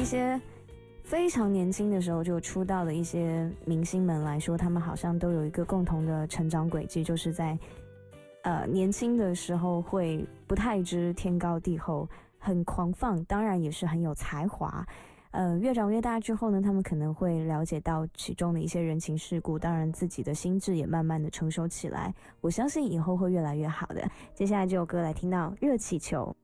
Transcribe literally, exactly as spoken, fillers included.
一些非常年轻的时候就出道的一些明星们来说，他们好像都有一个共同的成长轨迹，就是在呃年轻的时候会不太知天高地厚，很狂放，当然也是很有才华。呃，越长越大之后呢，他们可能会了解到其中的一些人情世故，当然自己的心智也慢慢的成熟起来。我相信以后会越来越好的。接下来这首歌来听到《热气球》。